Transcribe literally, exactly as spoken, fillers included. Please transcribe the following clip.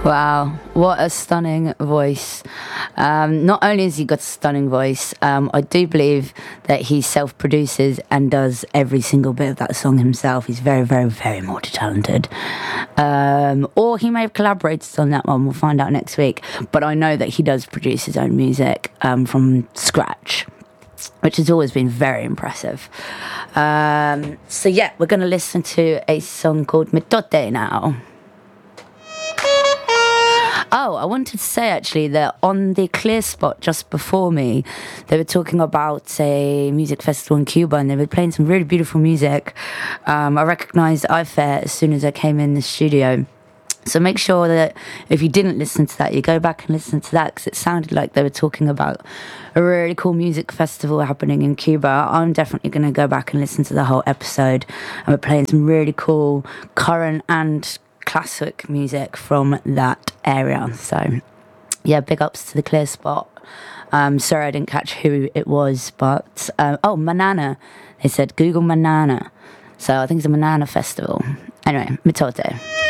Wow, what a stunning voice. Um, not only has he got a stunning voice, um, I do believe that he self-produces and does every single bit of that song himself. He's very, very, very multi-talented. Um, or he may have collaborated on that one. We'll find out next week. But I know that he does produce his own music um, from scratch, which has always been very impressive. Um, so yeah, we're going to listen to a song called Mitote now. Oh, I wanted to say actually that on the Clear Spot just before me, they were talking about a music festival in Cuba and they were playing some really beautiful music. Um, I recognised iFair as soon as I came in the studio. So make sure that if you didn't listen to that, you go back and listen to that because it sounded like they were talking about a really cool music festival happening in Cuba. I'm definitely going to go back and listen to the whole episode. And we're playing some really cool current and classic music from that area. So yeah, big ups to the Clear Spot. Um, sorry I didn't catch who it was, but uh, oh, Manana. They said Google Manana. So I think it's a Manana festival. Anyway, Mitote.